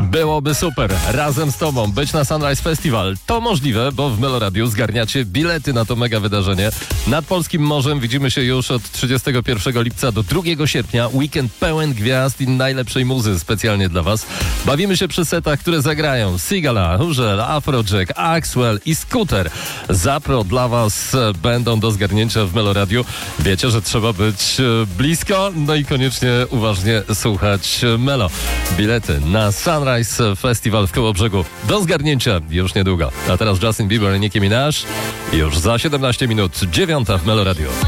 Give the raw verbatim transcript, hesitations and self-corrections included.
Byłoby super razem z tobą być na Sunrise Festival. To możliwe, bo w Meloradiu zgarniacie bilety na to mega wydarzenie. Nad polskim morzem widzimy się już od trzydziestego pierwszego lipca do drugiego sierpnia. Weekend pełen gwiazd i najlepszej muzy specjalnie dla was. Bawimy się przy setach, które zagrają Sigala, Hurzel, Afrojack, Axwell i Scooter. Zapro dla was będą do zgarnięcia w Meloradiu. Wiecie, że trzeba być blisko, no i koniecznie uważnie słuchać Melo. Bilety na Sunrise Festival w Kołobrzegu do zgarnięcia już niedługo. A teraz Justin Bieber i Nicki Minaj już za siedemnaście minut, dziewiąta w Meloradiu.